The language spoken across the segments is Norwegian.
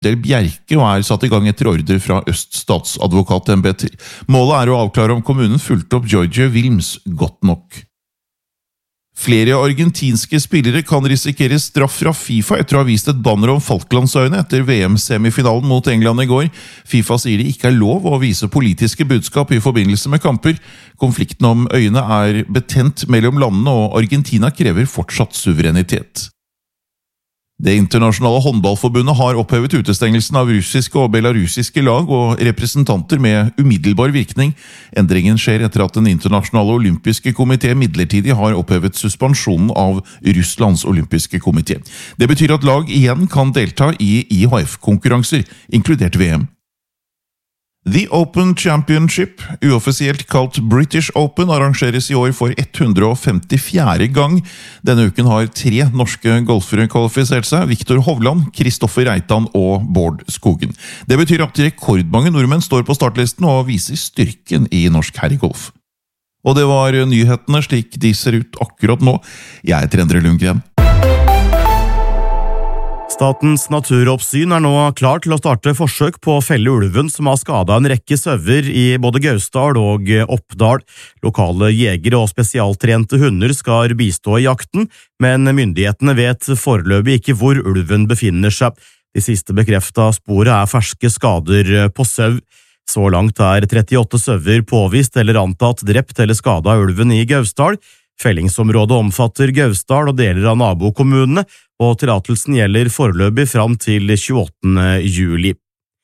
Del Bjerke og satt i gang etter ordre fra Øststatsadvokatembeter. Målet å avklare om kommunen fulgte opp Georgia Wilms godt nok. Flere argentinske spillere kan risikere straff fra FIFA etter å ha vist et banner om Falklandsøyene etter VM-semifinalen mot England i går. FIFA sier det ikke lov å vise politiske budskap i forbindelse med kamper. Konflikten om øyene betent mellom landene, og Argentina krever fortsatt suverenitet. Det internasjonale håndballforbundet har opphevet utestengelsen av russiske og belarusiske lag og representanter med umiddelbar virkning. Endringen skjer etter at den internasjonale olympiske komité midlertidig har opphevet suspensjonen av Russlands olympiske komité. Det betyr at lag igjen kan delta i IHF-konkurranser, inkludert VM. The Open Championship, uoffisielt kalt British Open, arrangeres i år for 154. gang. Denne uken har 3 norske golfere kvalifisert seg: Viktor Hovland, Kristoffer Reitan og Bård Skogen. Det betyr at rekordmange nordmenn står på startlisten og viser styrken i norsk herregolf. Og det var nyhetene slik de ser ut akkurat nå. Jeg heter Endre Lundgren. Statens naturoppsyn nå klar til å starte forsøk på å felle ulven som har skadet en rekke sauer i både Gausdal og Oppdal. Lokale jegere og spesialtrente hunder skal bistå i jakten, men myndighetene vet foreløpig ikke hvor ulven befinner seg. De siste bekreftet sporet ferske skader på sau. Så langt 38 sauer påvist eller antatt drept eller skadet av ulven i Gausdal. Fellingsområdet omfatter Gausdal og deler av nabokommunene, og tillatelsen gjelder foreløpig fram til 28. juli.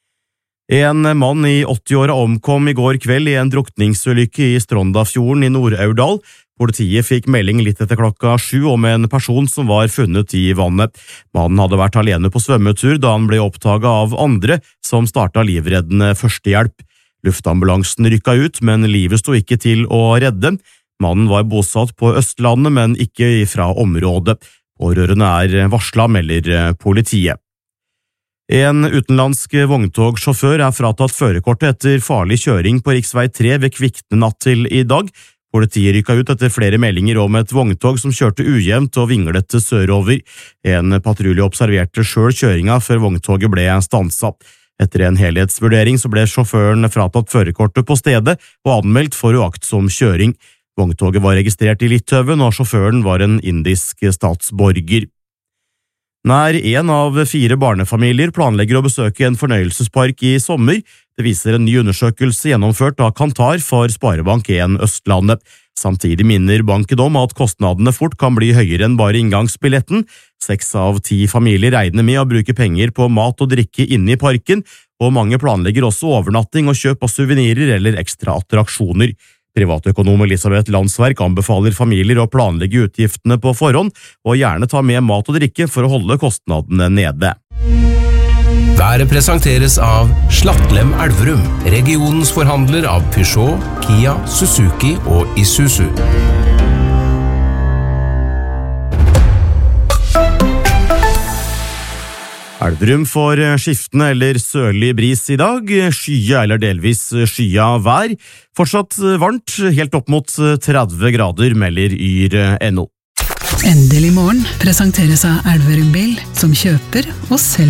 En mann i 80-åra omkom i går kveld i en drukningsulykke i Strondafjorden i Nord-Aurdal. Politiet fikk melding litt etter 7:00 om en person som var funnet i vannet. Mannen hadde vært alene på svømmetur da han ble oppdaget av andre som startet livreddende førstehjelp. Luftambulansen rykket ut, men livet sto ikke til å redde. Mannen var bosatt på Østlandet, men ikke fra området. Pårørende varslet, melder politiet. En utenlandsk vogntogsjåfør fratatt førerkortet etter farlig kjøring på riksvei 3 ved Kvikne natt til i dag. Politiet rykket ut etter flere meldinger om et vogntog som kjørte ujevnt og vinglet sørover. En patrulje observerte selv kjøringa før vogntoget ble stanset. Etter en helhetsvurdering så ble sjåføren fratatt førerkortet på stedet og anmeldt for uaktsom kjøring. Vogntoget var registrert i Litauen, og sjåføren var en indisk statsborger. Nær 1 av 4 barnefamilier planlegger å besøke en fornøyelsespark i sommer. Det viser en ny undersøkelse gjennomført av Kantar for Sparebank1 Østlandet. Samtidig minner banken om at kostnadene fort kan bli høyere enn bare inngangsbilletten. 6 av 10 familier regner med å bruke penger på mat og drikke inne i parken, og mange planlegger også overnatting og kjøp av suvenirer eller ekstra attraksjoner. Privatøkonom Elisabeth Landsverk anbefaler familier å planlegge utgiftene på forhånd, og gjerne ta med mat og drikke for å holde kostnadene nede. Været presenteres av Slattlem Elverum, regionens forhandler av Peugeot, Kia, Suzuki og Isuzu. Elverum får skiftende eller sørlig bris i dag, skya eller delvis skya vær. Fortsatt varmt, helt opp mot 30 grader, melder Yr.no. Endelig morgen presenteres av Elverum Bil, som kjøper og selger